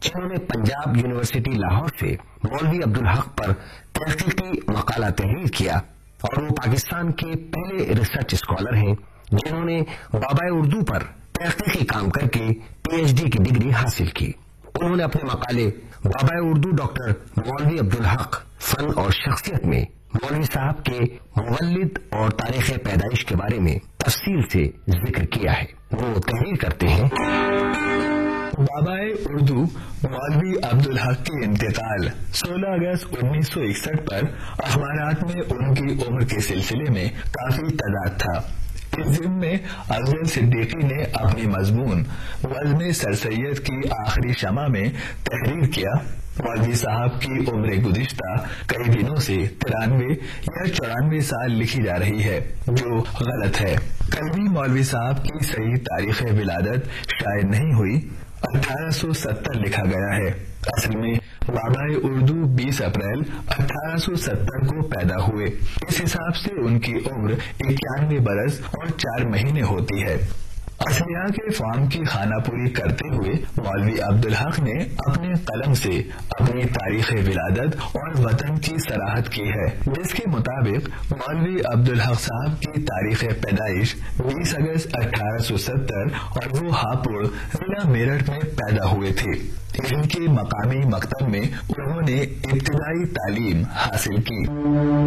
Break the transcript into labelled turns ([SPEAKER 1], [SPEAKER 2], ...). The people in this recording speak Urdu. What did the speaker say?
[SPEAKER 1] جنہوں نے پنجاب یونیورسٹی لاہور سے مولوی عبدالحق پر تحقیقی مقالہ تحریر کیا اور وہ پاکستان کے پہلے ریسرچ اسکالر ہیں جنہوں نے بابائے اردو پر تحقیقی کام کر کے PhD کی ڈگری حاصل کی۔ انہوں نے اپنے مقالے بابائے اردو ڈاکٹر مولوی عبدالحق فن اور شخصیت میں مولوی صاحب کے مولد اور تاریخ پیدائش کے بارے میں تفصیل سے ذکر کیا ہے۔ وہ تحریر کرتے ہیں:
[SPEAKER 2] بابائے اردو مولوی عبدالحق کے انتقال 16 اگست 1961 پر اخبارات میں ان کی عمر کے سلسلے میں کافی تضاد تھا۔ اس ضمن میں افضل صدیقی نے اپنی مضمون وزن سر سید کی آخری شمع میں تحریر کیا: مولوی صاحب کی عمر گزشتہ کئی دنوں سے 93 یا 94 سال لکھی جا رہی ہے، جو غلط ہے۔ کبھی مولوی صاحب کی صحیح تاریخ ولادت شائع نہیں ہوئی، 1870 لکھا گیا ہے۔ اصل میں بابائے اردو 20 اپریل 1870 کو پیدا ہوئے۔ اس حساب سے ان کی عمر 91 برس اور 4 مہینے ہوتی ہے۔ اصلیہ کے فارم کی خانہ پوری کرتے ہوئے مولوی عبدالحق نے اپنے قلم سے اپنی تاریخ ولادت اور وطن کی صراحت کی ہے، جس کے مطابق مولوی عبدالحق صاحب کی تاریخ پیدائش 20 اگست 1870 اور وہ ہاپوڑ ضلع میرٹھ میں پیدا ہوئے تھے۔ ان کے مقامی مکتب میں انہوں نے ابتدائی تعلیم حاصل کی۔